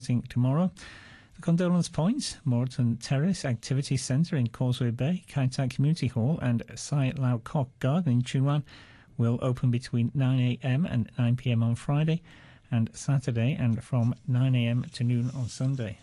tomorrow. The Condolence Point, Moreton Terrace Activity Centre in Causeway Bay, Kai Tak Community Hall and Sai Lau Kok Garden in Chunwan will open between 9 a.m. and 9 p.m. on Friday and Saturday, and from 9 a.m. to noon on Sunday.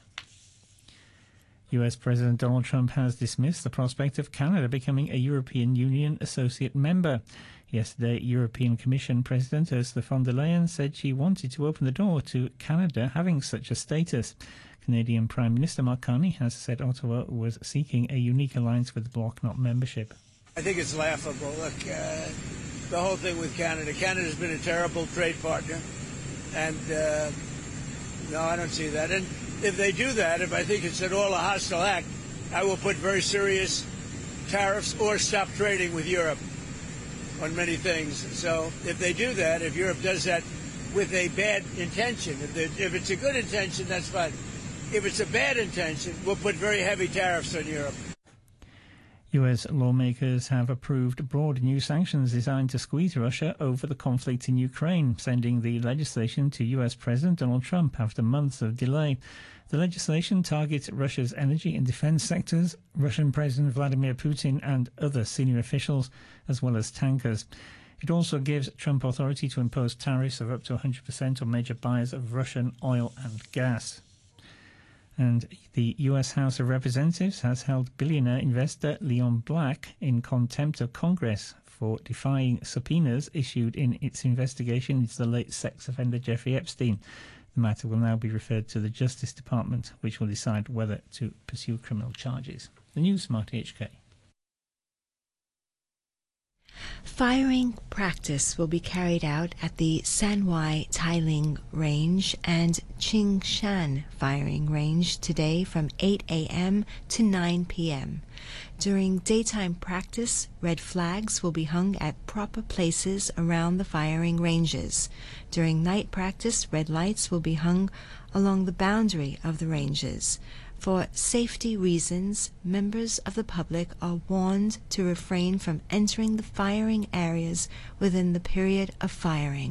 US President Donald Trump has dismissed the prospect of Canada becoming a European Union associate member. Yesterday, European Commission President Ursula von der Leyen said she wanted to open the door to Canada having such a status. Canadian Prime Minister Mark Carney has said Ottawa was seeking a unique alliance with the bloc, not membership. I think it's laughable. Look, the whole thing with Canada. Canada's been a terrible trade partner. And, no, I don't see that. And if they do that, if I think it's at all a hostile act, I will put very serious tariffs or stop trading with Europe on many things. So if they do that, if Europe does that with a bad intention, if it's a good intention, that's fine. If it's a bad intention, we'll put very heavy tariffs on Europe. US lawmakers have approved broad new sanctions designed to squeeze Russia over the conflict in Ukraine, sending the legislation to US President Donald Trump after months of delay. The legislation targets Russia's energy and defense sectors, Russian President Vladimir Putin and other senior officials, as well as tankers. It also gives Trump authority to impose tariffs of up to 100% on major buyers of Russian oil and gas. And the US House of Representatives has held billionaire investor Leon Black in contempt of Congress for defying subpoenas issued in its investigation into the late sex offender Jeffrey Epstein. The matter will now be referred to the Justice Department, which will decide whether to pursue criminal charges. The News Smart HK. Firing practice will be carried out at the Sanwai Tailing Range and Qingshan Firing Range today from 8 a.m. to 9 p.m. During daytime practice, red flags will be hung at proper places around the firing ranges. During night practice, red lights will be hung along the boundary of the ranges. For safety reasons, members of the public are warned to refrain from entering the firing areas within the period of firing.